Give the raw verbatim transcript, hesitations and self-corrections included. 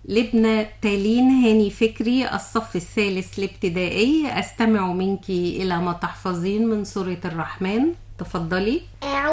لبنى تالين هاني فكري، الصف الثالث الابتدائي. أستمع منك إلى ما تحفظين من سورة الرحمن، تفضلي.